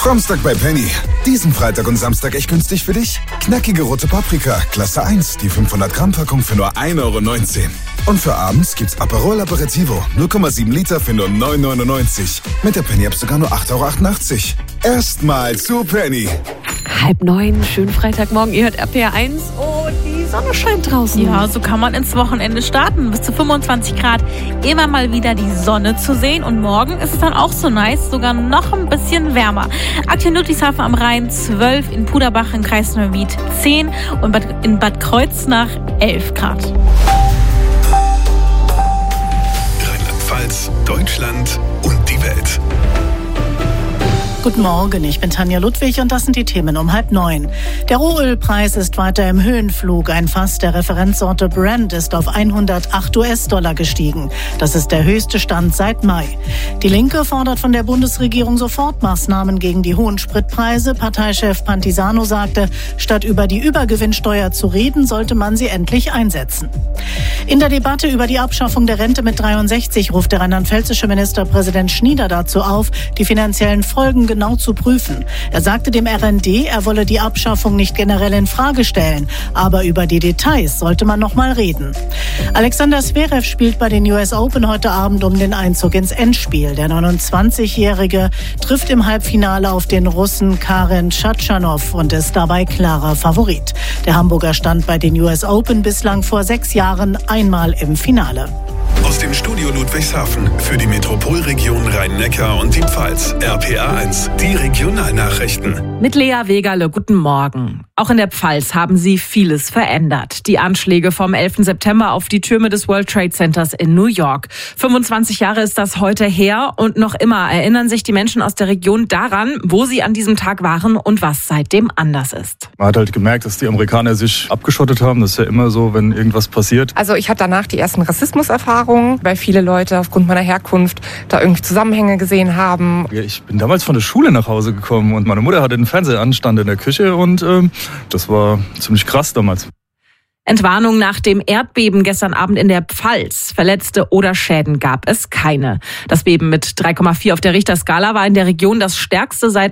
Samstag bei Penny. Diesen Freitag und Samstag echt günstig für dich? Knackige rote Paprika, Klasse 1, die 500 Gramm Packung für nur 1,19 €. Und für abends gibt's Aperol Aperitivo, 0,7 Liter für nur 9,99 €. Mit der Penny-App sogar nur 8,88 €. Erstmal zu Penny. 8:30, schönen Freitagmorgen. Ihr hört RPR 1 und die Sonne scheint draußen. Ja, so kann man ins Wochenende starten. Bis zu 25 Grad. Immer mal wieder die Sonne zu sehen. Und morgen ist es dann auch so nice, sogar noch ein bisschen wärmer. Aktuell Ludwigshafen am Rhein 12, in Puderbach im Kreis Neuwied 10 und in Bad Kreuznach 11 Grad. Rheinland-Pfalz, Deutschland und die Welt. Guten Morgen, ich bin Tanja Ludwig und das sind die Themen um 8:30. Der Rohölpreis ist weiter im Höhenflug. Ein Fass der Referenzsorte Brent ist auf $108 gestiegen. Das ist der höchste Stand seit Mai. Die Linke fordert von der Bundesregierung Sofortmaßnahmen gegen die hohen Spritpreise. Parteichef Pantisano sagte, statt über die Übergewinnsteuer zu reden, sollte man sie endlich einsetzen. In der Debatte über die Abschaffung der Rente mit 63 ruft der rheinland-pfälzische Ministerpräsident Schnieder dazu auf, die finanziellen Folgen genau zu prüfen. Er sagte dem RND, er wolle die Abschaffung nicht generell in Frage stellen, aber über die Details sollte man noch mal reden. Alexander Zverev spielt bei den US Open heute Abend um den Einzug ins Endspiel. Der 29-Jährige trifft im Halbfinale auf den Russen Karen Khachanov und ist dabei klarer Favorit. Der Hamburger stand bei den US Open bislang vor 6 Jahren einmal im Finale. Aus dem Studio Ludwigshafen für die Metropolregion Rhein-Neckar und die Pfalz. RPR 1, die Regionalnachrichten. Mit Lea Wegerle, guten Morgen. Auch in der Pfalz haben sie vieles verändert. Die Anschläge vom 11. September auf die Türme des World Trade Centers in New York. 25 Jahre ist das heute her und noch immer erinnern sich die Menschen aus der Region daran, wo sie an diesem Tag waren und was seitdem anders ist. Man hat halt gemerkt, dass die Amerikaner sich abgeschottet haben. Das ist ja immer so, wenn irgendwas passiert. Also ich hatte danach die ersten Rassismuserfahrungen, weil viele Leute aufgrund meiner Herkunft da irgendwie Zusammenhänge gesehen haben. Ich bin damals von der Schule nach Hause gekommen und meine Mutter hatte den Fernseher an, stand in der Küche und das war ziemlich krass damals. Entwarnung nach dem Erdbeben gestern Abend in der Pfalz. Verletzte oder Schäden gab es keine. Das Beben mit 3,4 auf der Richterskala war in der Region das stärkste seit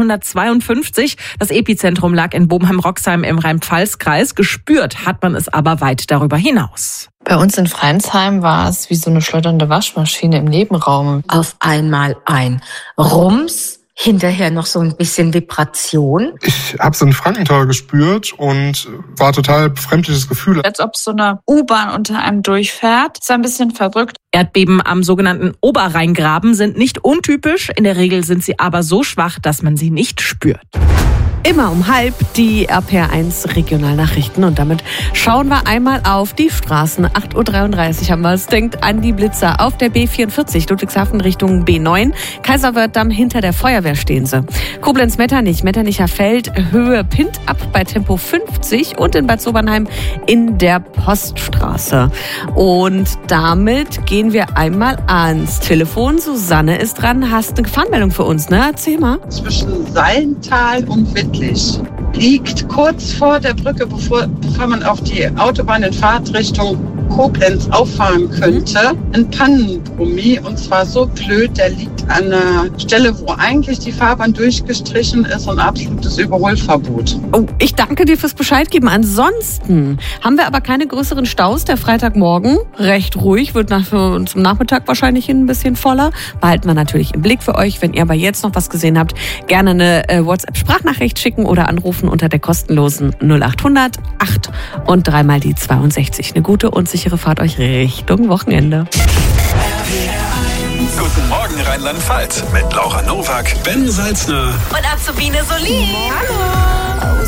1952. Das Epizentrum lag in Bobenheim-Roxheim im Rhein-Pfalz-Kreis. Gespürt hat man es aber weit darüber hinaus. Bei uns in Freinsheim war es wie so eine schleudernde Waschmaschine im Nebenraum. Auf einmal ein Rums. Hinterher noch so ein bisschen Vibration. Ich habe so ein Frankentor gespürt und war total befremdliches Gefühl. Als ob so eine U-Bahn unter einem durchfährt. Ist ein bisschen verrückt. Erdbeben am sogenannten Oberrheingraben sind nicht untypisch. In der Regel sind sie aber so schwach, dass man sie nicht spürt. Immer um 12:30 die RPR 1 Regionalnachrichten und damit schauen wir einmal auf die Straßen. 8:33 Uhr haben wir es. Denkt an die Blitzer auf der B44 Ludwigshafen Richtung B9. Kaiserwertdamm hinter der Feuerwehr stehen sie. Koblenz-Metternich, Metternicher Feld, Höhe Pint ab bei Tempo 50 und in Bad Sobernheim in der Poststraße. Und damit gehen wir einmal ans Telefon. Susanne ist dran. Hast eine Gefahrenmeldung für uns, ne? Erzähl mal. Zwischen Sallental und Wittlich liegt kurz vor der Brücke, bevor man auf die Autobahn in Fahrtrichtung Koblenz auffahren könnte, ein Pannenbrummi, und zwar so blöd, der liegt an einer Stelle, wo eigentlich die Fahrbahn durchgestrichen ist und absolutes Überholverbot. Oh, ich danke dir fürs Bescheid geben. Ansonsten haben wir aber keine größeren Staus. Der Freitagmorgen recht ruhig, wird zum Nachmittag wahrscheinlich hin ein bisschen voller. Behalten wir natürlich im Blick für euch. Wenn ihr aber jetzt noch was gesehen habt, gerne eine WhatsApp-Sprachnachricht schicken oder anrufen unter der kostenlosen 0800 8 und 3 die 62. Eine gute und sichere Fahrt euch Richtung Wochenende. Guten Morgen Rheinland-Pfalz mit Laura Nowak, Ben Salzner Und Azubine Solin. Hallo.